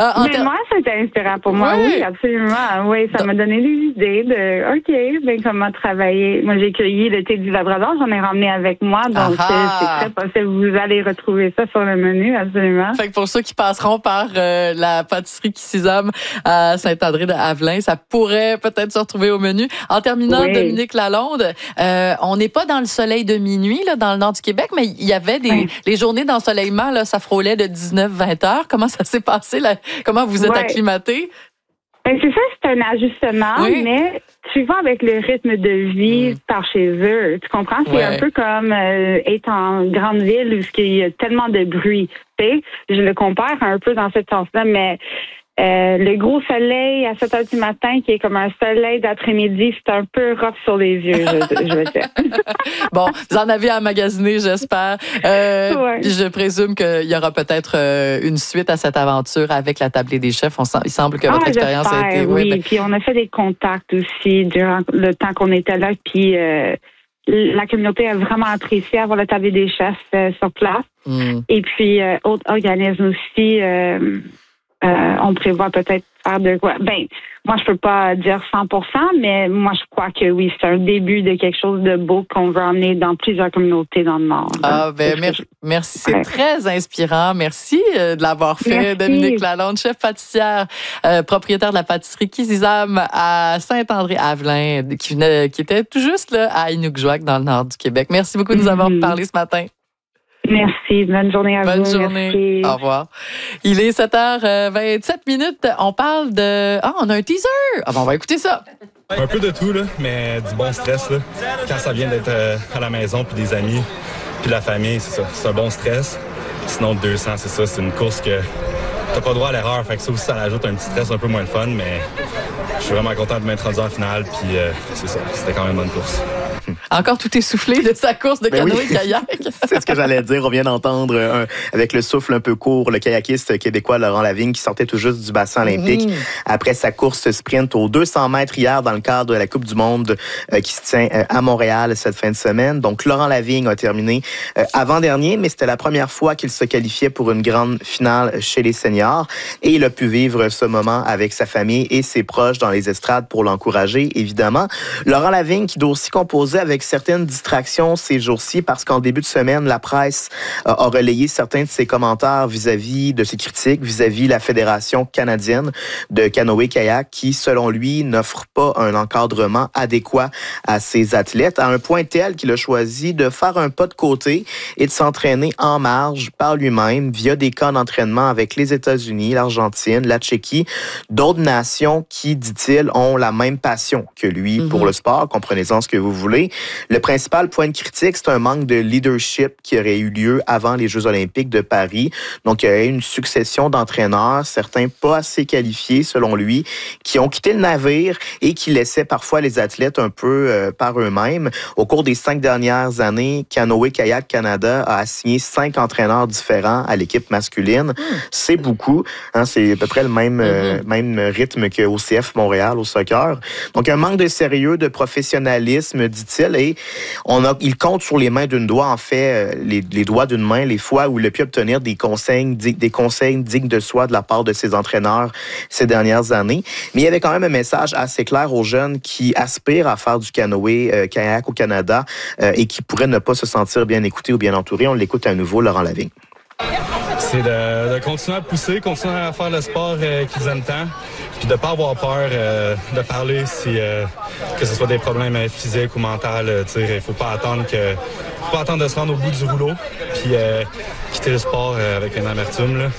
Moi, c'était inspirant pour moi. Oui, absolument. Oui, ça m'a donné des idées de, OK, comment travailler. Moi, j'ai cueilli le thé du Labrador, j'en ai ramené avec moi, donc c'est très possible. Vous allez retrouver ça sur le menu, absolument. Fait que pour ceux qui passeront par la pâtisserie Kisizam à Saint-André-de-Havelin, ça pourrait peut-être se retrouver au menu. En terminant, Dominique Lalonde, on n'est pas dans le soleil de minuit, là, dans le nord du Québec, mais il y avait les journées d'ensoleillement, là, ça frôlait de 19-20 heures. Comment ça s'est passé? Là? Comment vous êtes acclimaté? Ben, c'est ça, c'est un ajustement, mais tu vas avec le rythme de vie par chez eux. Tu comprends? C'est un peu comme être en grande ville où il y a tellement de bruit. Tu sais, je le compare un peu dans ce sens-là, mais le gros soleil à 7 heures du matin, qui est comme un soleil d'après-midi, c'est un peu rough sur les yeux, je veux dire. Bon, vous en avez à magasiner, j'espère. Je présume qu'il y aura peut-être une suite à cette aventure avec la tablée des chefs. Il semble que votre expérience a été... Oui, puis on a fait des contacts aussi durant le temps qu'on était là, puis la communauté a vraiment apprécié avoir la tablée des chefs sur place. Et puis, autres organismes aussi... on prévoit peut-être faire de quoi. Ben, moi, je peux pas dire 100%, mais moi, je crois que oui, c'est un début de quelque chose de beau qu'on va emmener dans plusieurs communautés dans le monde. Merci. C'est très inspirant. Merci de l'avoir fait. Dominique Lalonde, chef pâtissière, propriétaire de la pâtisserie Kisizam à Saint-André-Havelin, qui était tout juste là, à Inukjuak, dans le nord du Québec. Merci beaucoup de nous avoir parlé ce matin. Merci. Bonne journée à vous. Bonne journée. Merci. Au revoir. Il est 7h27. On parle de... on a un teaser. On va écouter ça. Un peu de tout, là, mais du bon stress. Là. Quand ça vient d'être à la maison, puis des amis, puis la famille, c'est ça. C'est un bon stress. Sinon, 200, c'est ça. C'est une course que t'as pas droit à l'erreur. Fait que ça aussi, ça ajoute un petit stress un peu moins de fun, mais je suis vraiment content de m'être rendu en finale, puis c'est ça. C'était quand même une bonne course. Encore tout essoufflé de sa course de canoë-kayak. C'est ce que j'allais dire. On vient d'entendre, avec le souffle un peu court, le kayakiste québécois Laurent Lavigne qui sortait tout juste du bassin olympique après sa course sprint aux 200 mètres hier dans le cadre de la Coupe du monde qui se tient à Montréal cette fin de semaine. Donc, Laurent Lavigne a terminé avant-dernier, mais c'était la première fois qu'il se qualifiait pour une grande finale chez les seniors et il a pu vivre ce moment avec sa famille et ses proches dans les estrades pour l'encourager, évidemment. Laurent Lavigne qui doit aussi composer avec certaines distractions ces jours-ci parce qu'en début de semaine, la presse a relayé certains de ses commentaires vis-à-vis de ses critiques, vis-à-vis la Fédération canadienne de canoë-kayak qui, selon lui, n'offre pas un encadrement adéquat à ses athlètes, à un point tel qu'il a choisi de faire un pas de côté et de s'entraîner en marge par lui-même via des camps d'entraînement avec les États-Unis, l'Argentine, la Tchéquie, d'autres nations qui, dit-il, ont la même passion que lui pour le sport. Comprenez-en ce que vous voulez. Le principal point de critique, c'est un manque de leadership qui aurait eu lieu avant les Jeux olympiques de Paris. Donc, il y aurait eu une succession d'entraîneurs, certains pas assez qualifiés, selon lui, qui ont quitté le navire et qui laissaient parfois les athlètes un peu par eux-mêmes. Au cours des 5 dernières années, Canoë Kayak Canada a assigné 5 entraîneurs différents à l'équipe masculine. C'est beaucoup. Hein, c'est à peu près le même rythme que au CF Montréal, au soccer. Donc, un manque de sérieux, de professionnalisme, dit-il, et il compte sur les mains d'une doigt, en fait, les doigts d'une main, les fois où il a pu obtenir des conseils dignes de soi de la part de ses entraîneurs ces dernières années. Mais il y avait quand même un message assez clair aux jeunes qui aspirent à faire du canoë-kayak au Canada et qui pourraient ne pas se sentir bien écoutés ou bien entourés. On l'écoute à nouveau, Laurent Lavigne. C'est de continuer à pousser, continuer à faire le sport qu'ils aiment tant, puis de ne pas avoir peur de parler que ce soit des problèmes physiques ou mentaux. Il ne faut pas attendre de se rendre au bout du rouleau, puis quitter le sport avec une amertume. Là.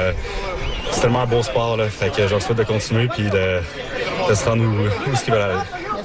C'est tellement un beau sport, là, fait que je leur souhaite de continuer puis de se rendre où ce qu'ils veulent aller.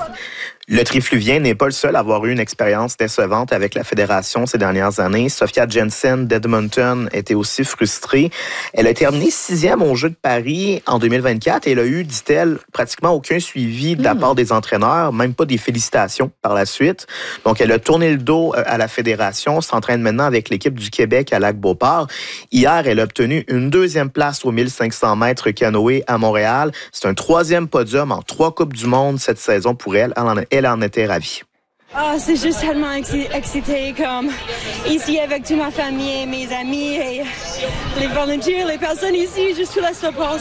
Le trifluvien n'est pas le seul à avoir eu une expérience décevante avec la Fédération ces dernières années. Sophia Jensen d'Edmonton était aussi frustrée. Elle a terminé 6e aux Jeux de Paris en 2024 et elle a eu, dit-elle, pratiquement aucun suivi de la part des entraîneurs, même pas des félicitations par la suite. Donc, elle a tourné le dos à la Fédération, s'entraîne maintenant avec l'équipe du Québec à Lac-Beauport. Hier, elle a obtenu une 2e place aux 1500 mètres canoë à Montréal. C'est un 3e podium en 3 Coupes du monde cette saison pour elle. Elle en était ravie. C'est juste tellement excité comme ici avec toute ma famille et mes amis et les volontaires, les personnes ici, je suis là pour